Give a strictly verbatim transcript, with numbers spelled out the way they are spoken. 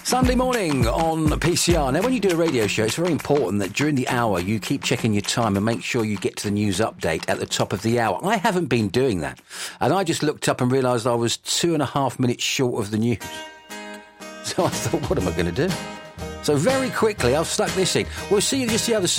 Sunday morning on P C R. Now, when you do a radio show, it's very important that during the hour you keep checking your time and make sure you get to the news update at the top of the hour. I haven't been doing that. And I just looked up and realised I was two and a half minutes short of the news. So I thought, what am I going to do? So very quickly, I've stuck this in. We'll see you just the other